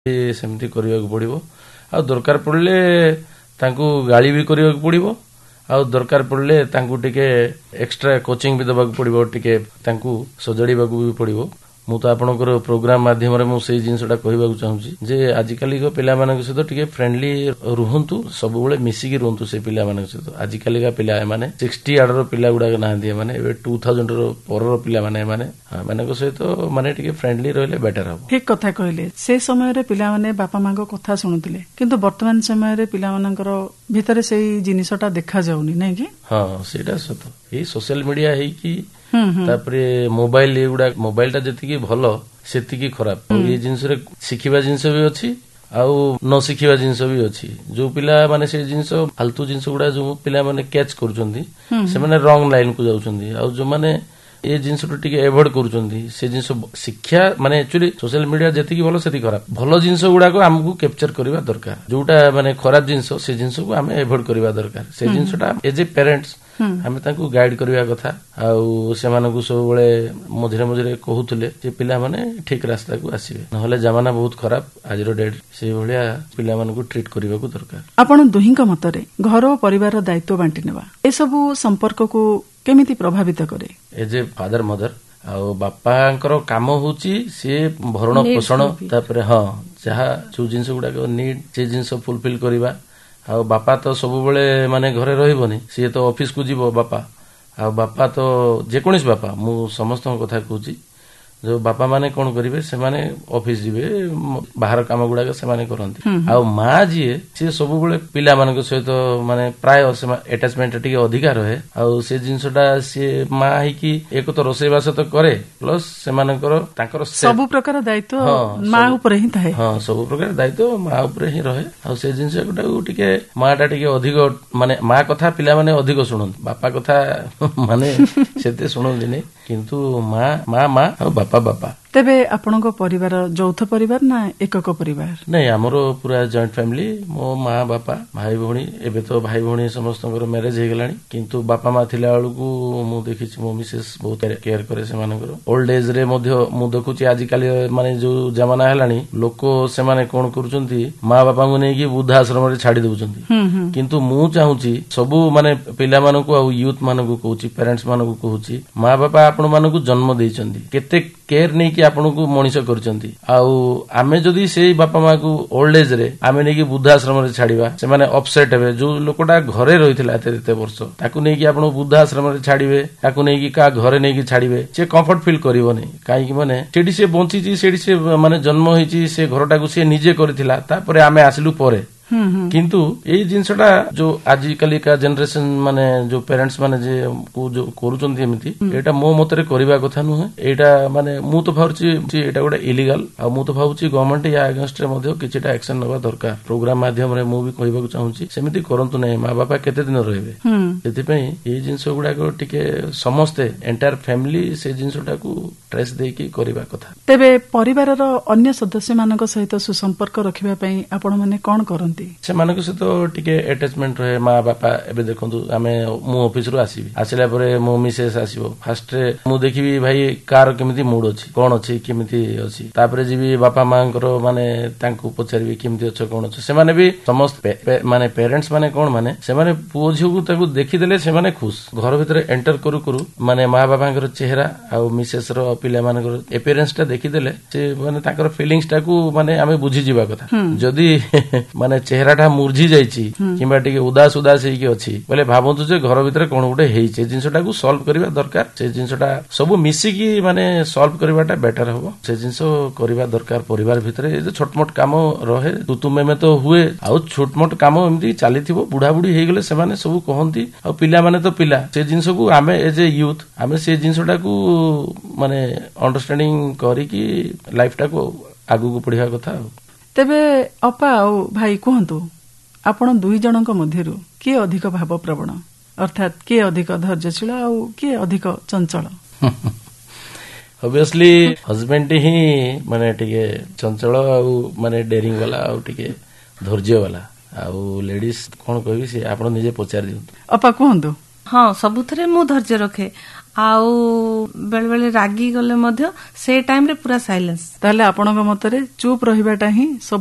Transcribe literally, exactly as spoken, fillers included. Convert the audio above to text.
ସେମିତି କରିବାକୁ ପଡିବ। ଆଉ ଦରକାର ପଡ଼ିଲେ ତାଙ୍କୁ ଗାଳି ବି କରିବାକୁ ପଡିବ। ଆଉ ଦରକାର ପଡ଼ିଲେ ତାଙ୍କୁ ଟିକେ ଏକ୍ସଟ୍ରା କୋଚିଂ ବି ଦେବାକୁ ପଡିବ, ଟିକେ ତାଙ୍କୁ ସଜାଡ଼ିବାକୁ ବି ପଡିବ। ମୁଁ ତ ଆପଣଙ୍କର ପ୍ରୋଗ୍ରାମ ମାଧ୍ୟମରେ ମୁଁ ସେଇ ଜିନିଷଟା କହିବାକୁ ଚାହୁଁଛି ଯେ ଆଜିକାଲିକା ପିଲାମାନଙ୍କ ସହିତ ଟିକେ ଫ୍ରେଣ୍ଡଲି ରୁହନ୍ତୁ, ସବୁବେଳେ ମିଶିକି ରୁହନ୍ତୁ ସେ ପିଲାମାନଙ୍କ ସହିତ। ଆଜିକାଲିକା ପିଲା ଏମାନେ ସିକ୍ସଟି ଆଡର ପିଲା ଗୁଡାକ ନାହାନ୍ତି, ଏମାନେ ଏବେ ଟୁ ଥାଉଜେଣ୍ଡର ପରର ପିଲାମାନେ ଏମାନେ ଏମାନଙ୍କ ସହିତ ମାନେ ଟିକେ ଫ୍ରେଣ୍ଡଲି ରହିଲେ ବେଟର ହବ। ଠିକ କଥା କହିଲେ। ସେ ସମୟରେ ପିଲାମାନେ ବାପା ମାଙ୍କ କଥା ଶୁଣୁଥିଲେ, କିନ୍ତୁ ବର୍ତ୍ତମାନ ସମୟରେ ପିଲାମାନଙ୍କର ଭିତରେ ସେଇ ଜିନିଷଟା ଦେଖାଯାଉନି, ନାଇଁ କି? ହଁ, ସେଇଟା ସତ। ଏଇ ସୋସିଆଲ ମିଡିଆ ହେଇକି ତାପରେ ମୋବାଇଲ, ଏଗୁଡା ମୋବାଇଲ ଟା ଯେତିକି ଭଲ ସେତିକି ଖରାପ। ଏଇ ଜିନିଷରେ ଶିଖିବା ଜିନିଷ ବି ଅଛି ଆଉ ନ ଶିଖିବା ଜିନିଷ ବି ଅଛି। ଯୋଉ ପିଲା ମାନେ ସେ ଜିନିଷ ଫାଲତୁ ଜିନିଷ ଗୁଡା ଯୋଉ ପିଲାମାନେ କ୍ୟାଚ୍ କରୁଛନ୍ତି ସେମାନେ ରଙ୍ଗ ଲାଇନ କୁ ଯାଉଛନ୍ତି। ଆଉ ଯୋଉମାନେ ଏ ଜିନିଷଟା ଟିକେ ଏଭଏଡ୍ କରୁଛନ୍ତି ସେ ଜିନିଷ ଶିକ୍ଷା ମାନେ ଆକ୍ଚୁଆଲି ସୋସିଆଲ ମିଡିଆ ଯେତିକି ଭଲ ସେତିକି ଖରାପ। ଭଲ ଜିନିଷ ଗୁଡାକ ଆମକୁ କ୍ୟାପଚର କରିବା ଦରକାର, ଯୋଉଟା ମାନେ ଖରାପ ଜିନିଷ ସେ ଜିନିଷକୁ ଆମେ ଏଭଏଡ୍ କରିବା ଦରକାର। ସେ ଜିନିଷଟା ଏଜ ଏ ପ୍ୟାରେଣ୍ଟସ ଆମେ ତାଙ୍କୁ ଗାଇଡ କରିବା କଥା। ଆଉ ସେମାନଙ୍କୁ ସବୁବେଳେ ମଝିରେ ମଝିରେ କହୁଥିଲେ ଯେ ପିଲାମାନେ ଠିକ ରାସ୍ତାକୁ ଆସିବେ, ନହେଲେ ଜମାନା ବହୁତ ଖରାପ ଆଜିର ଡେଟ୍। ସେଇଭଳିଆ ପିଲାମାନଙ୍କୁ ଟ୍ରିଟ୍ କରିବାକୁ ଦରକାର। ଆପଣ ଦୁହିଁଙ୍କ ମତରେ ଘର ଓ ପରିବାର ଦାୟିତ୍ୱ ବାଣ୍ଟି ନେବା ଏସବୁ ସମ୍ପର୍କକୁ କେମିତି ପ୍ରଭାବିତ କରେ? ଏଜ ଏ ଫାଦର ମଦର ଆଉ ବାପାଙ୍କର କାମ ହଉଛି ସିଏ ଭରଣ ପୋଷଣ, ତାପରେ ହଁ ଯାହା ଯୋଉ ଜିନିଷ ଗୁଡାକ ନିଡ୍ ସେ ଜିନିଷ ଫୁଲଫିଲ କରିବା। ଆଉ ବାପା ତ ସବୁବେଳେ ମାନେ ଘରେ ରହିବନି, ସିଏ ତ ଅଫିସକୁ ଯିବ ବାପା। ଆଉ ବାପା ତ ଯେକୌଣସି ବାପା, ମୁଁ ସମସ୍ତଙ୍କ କଥା କହୁଛି, ଯୋଉ ବାପା ମାନେ କଣ କରିବେ ସେମାନେ ଅଫିସ ଯିବେ, ବାହାର କାମ ଗୁଡାକ ସେମାନେ କରନ୍ତି। ଆଉ ମା ଯିଏ ସିଏ ସବୁବେଳେ ପିଲାମାନଙ୍କ ସହିତ ମାନେ ପ୍ରାୟ ଆଟାଚମେଣ୍ଟ ଟିକେ ଅଧିକା ରହେ। ଆଉ ସେ ଜିନିଷଟା ସିଏ ମା ହେଇକି ଏକ ତ ରୋଷେଇବାସ ତ କରେ, ପ୍ଲସ ସେମାନଙ୍କର ତାଙ୍କର ସବୁ ପ୍ରକାର ଦାୟିତ୍ୱ ମା ଉପରେ ହିଁ ଥାଏ। ହଁ, ସବୁ ପ୍ରକାର ଦାୟିତ୍ୱ ମା ଉପରେ ହିଁ ରହେ। ଆଉ ସେ ଜିନିଷଟାକୁ ଟିକେ ମା ଟା ଟିକେ ଅଧିକ ମାନେ ମା କଥା ପିଲାମାନେ ଅଧିକ ଶୁଣନ୍ତି, ବାପା କଥା ମାନେ ସେତେ ଶୁଣନ୍ତିନି। କିନ୍ତୁ ମା ମା ମା ଆଉ ବାପା ବାପା। ତେବେ ଆପଣଙ୍କ ପରିବାର ଯୌଥ ପରିବାର ନା ଏକକ ପରିବାର? ନାଇଁ, ଆମର ପୁରା ଜଏଣ୍ଟ ଫ୍ୟାମିଲି। ମୋ ମା ବାପା ଭାଇ ଭଉଣୀ, ଏବେ ତ ଭାଇ ଭଉଣୀ ସମସ୍ତଙ୍କର ମ୍ୟାରେଜ ହେଇଗଲାଣି, କିନ୍ତୁ ବାପା ମା ଥିଲା ବେଳକୁ ମୁଁ ଦେଖିଛି ମୋ ମିସେସ୍ ବହୁତ କେୟାର କରେ ସେମାନଙ୍କର। ଓଲ୍ଡ ଏଜ ରେ ମଧ୍ୟ ମୁଁ ଦେଖୁଛି ଆଜିକାଲି ମାନେ ଯୋଉ ଜମାନା ହେଲାଣି ଲୋକ ସେମାନେ କଣ କରୁଛନ୍ତି ମା ବାପାଙ୍କୁ ନେଇକି ବୃଦ୍ଧା ଆଶ୍ରମରେ ଛାଡି ଦଉଛନ୍ତି। କିନ୍ତୁ ମୁଁ ଚାହୁଁଛି ସବୁ ମାନେ ପିଲାମାନଙ୍କୁ ଆଉ ୟୁଥ ମାନଙ୍କୁ କହୁଛି, ପ୍ୟାରେଣ୍ଟସ ମାନଙ୍କୁ କହୁଛି, ମା ବାପା ଆପଣ ମାନଙ୍କୁ ଜନ୍ମ ଦେଇଛନ୍ତି, କେତେ କେୟାର ନେଇକି ଆପଣଙ୍କୁ ମଣିଷ କରିଛନ୍ତି। ଆଉ ଆମେ ଯଦି ସେଇ ବାପା ମାଙ୍କୁ ଓଲ୍ଡ ଏଜ ରେ ଆମେ ନେଇକି ବୃଦ୍ଧା ଆଶ୍ରମରେ ଛାଡିବା, ସେମାନେ ଅପସେଟ ହେବେ। ଯୋଉ ଲୋକଟା ଘରେ ରହିଥିଲା ଏତେ ଏତେ ବର୍ଷ ତାକୁ ନେଇକି ଆପଣ ବୃଦ୍ଧା ଆଶ୍ରମରେ ଛାଡିବେ, ତାକୁ ନେଇକି କାହା ଘରେ ନେଇକି ଛାଡିବେ, ସେ କମ୍ଫର୍ଟ ଫିଲ୍ କରିବନି। କାହିଁକି ମାନେ ସେଠି ସେ ବଞ୍ଚିଛି, ସେଠି ସେ ମାନେ ଜନ୍ମ ହେଇଛି, ସେ ଘରଟାକୁ ସେ ନିଜେ କରିଥିଲା, ତାପରେ ଆମେ ଆସିଲୁ ପରେ। କିନ୍ତୁ ଏଇ ଜିନିଷଟା ଯୋଉ ଆଜିକାଲିକା ଜେନେରେସନ ମାନେ ଯୋଉ ପ୍ୟାରେଣ୍ଟସ ମାନେ ଯେ କରୁଛନ୍ତି ଏମିତି, ଏଇଟା ମୋ ମତରେ କରିବା କଥା ନୁହେଁ। ଏଇଟା ମାନେ ମୁଁ ତ ଭାବୁଛି ଏଇଟା ଗୋଟେ ଇଲିଗାଲ। ଆଉ ମୁଁ ତ ଭାବୁଛି ଗଭର୍ଣ୍ଣମେଣ୍ଟ ୟା ଏଗେନଷ୍ଟରେ ମଧ୍ୟ କିଛିଟା ଆକ୍ସନ ନେବା ଦରକାର। ପ୍ରୋଗ୍ରାମ ମାଧ୍ୟମରେ ମୁଁ ବି କହିବାକୁ ଚାହୁଁଛି ସେମିତି କରନ୍ତୁ ନାହିଁ, ମା ବାପା କେତେ ଦିନ ରହିବେ। ସେଥିପାଇଁ ଏଇ ଜିନିଷ ଗୁଡାକ ଟିକେ ସମସ୍ତେ ଏଣ୍ଟାୟାର ଫ୍ୟାମିଲି ସେ ଜିନିଷଟାକୁ ଟ୍ରେସ୍ ଦେଇକି କରିବା କଥା। ତେବେ ପରିବାରର ଅନ୍ୟ ସଦସ୍ୟ ମାନଙ୍କ ସହିତ ସୁସମ୍ପର୍କ ରଖିବା ପାଇଁ ଆପଣ ମାନେ କଣ କରନ୍ତି? ସେମାନଙ୍କ ସହିତ ଟିକେ ଆଟାଚମେଣ୍ଟ ରହେ। ମା ବାପା ଏବେ ଦେଖନ୍ତୁ, ଆମେ ମୁଁ ଅଫିସରୁ ଆସିବି, ଆସିଲା ପରେ ମୋ ମିସେସ୍ ଆସିବ, ଫାଷ୍ଟରେ ମୁଁ ଦେଖିବି ଭାଇ କାର କେମିତି ମୁଡ ଅଛି, କଣ ଅଛି, କେମିତି ଅଛି। ତାପରେ ଯିବି ବାପା ମାଙ୍କର ମାନେ ତାଙ୍କୁ ପଚାରିବି କେମିତି ଅଛ, କଣ ଅଛ। ସେମାନେ ବି ସମସ୍ତେ ମାନେ ପ୍ୟାରେଣ୍ଟସ ମାନେ କଣ ମାନେ ସେମାନେ ପୁଅ ଝିଅକୁ ତାକୁ ଦେଖିଦେଲେ ସେମାନେ ଖୁସ। ଘର ଭିତରେ ଏଣ୍ଟର କରୁ କରୁ ମାନେ ମା ବାପାଙ୍କର ଚେହେରା ଆଉ ମିସେସ ର ପିଲାମାନଙ୍କର ଏପିୟରାନ୍ସ ଟା ଦେଖିଦେଲେ ସେ ମାନେ ତାଙ୍କର ଫିଲିଙ୍ଗସ ଟାକୁ ମାନେ ଆମେ ବୁଝିଯିବା କଥା। ଯଦି ମାନେ ଚେହେରା ଟା ମୁର୍ଝି ଯାଇଛି କିମ୍ବା ଟିକେ ଉଦାସ ଉଦାସ ହେଇକି ଅଛି ବୋଲେ ଭାବନ୍ତୁ ଯେ ଘର ଭିତରେ କଣ ଗୋଟେ ହେଇଛି। ସେ ଜିନିଷଟାକୁ ସଲ୍ଭ କରିବା ଦରକାର। ସେ ଜିନିଷଟା ସବୁ ମିଶିକି ମାନେ ସଲ୍ଭ କରିବାଟା ବେଟର ହବ। ସେ ଜିନିଷ କରିବା ଦରକାର ପରିବାର ଭିତରେ। ଏ ଯେ ଛୋଟମୋଟ କାମ ରହେ ତୁ ମେ ତ ହୁଏ, ଆଉ ଛୋଟମୋଟ କାମ ଏମିତି ଚାଲିଥିବ। ବୁଢାବୁଢୀ ହେଇଗଲେ ସେମାନେ ସବୁ କହନ୍ତି, ଆଉ ପିଲାମାନେ ତ ପିଲା। ସେ ଜିନିଷକୁ ଆମେ ଏଜ ଏ ୟୁଥ ଆମେ ସେ ଜିନିଷଟାକୁ ମାନେ ଅଣ୍ଡରଷ୍ଟାଣ୍ଡିଂ କରିକି ଲାଇଫଟାକୁ ଆଗକୁ ବଢିବା କଥା। ଆଉ ତେବେ ଅପା ଆଉ ଭାଇ କୁହନ୍ତୁ, ଆପଣ ଦୁଇ ଜଣଙ୍କ ମଧ୍ୟରୁ କିଏ ଅଧିକ ଭାବପ୍ରବଣ, ଅର୍ଥାତ୍ କିଏ ଅଧିକ ଧୈର୍ଯ୍ୟଶୀଳ ଆଉ କିଏ ଅଧିକ ଚଞ୍ଚଳ? ଅବଭିୟସଲି ହଜବେଣ୍ଡ ହିଁ ମାନେ ଟିକେ ଚଞ୍ଚଳ ଆଉ ମାନେ ଡେରିଂ ବାଲା ଆଉ ଟିକେ ଧୈର୍ଯ୍ୟ ବାଲା। ଆଉ ଲେଡିଜ କଣ କହିବି ସେ ଆପଣ ନିଜେ ପଚାରି ଦିଅନ୍ତୁ। ଅପା କୁହନ୍ତୁ। ହଁ, ସବୁଥିରେ ମୁଁ ଧୈର୍ଯ୍ୟ ରଖେ। ଆଉ ବେଳେ ବେଳେ ରାଗି ଗଲେ ମଧ୍ୟ ସେ ଟାଇମରେ ପୁରା ସାଇଲେନ୍ସ। ତାହେଲେ ଆପଣଙ୍କ ମତରେ ଚୁପ୍ ରହିବାଟା ହିଁ